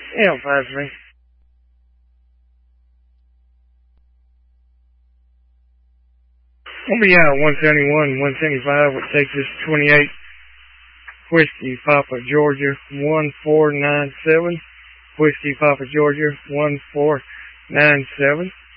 Yeah, fine for me. We'll be out 171, 175 with Texas 28, Whiskey Papa Georgia 1497, Whiskey Papa Georgia 1497.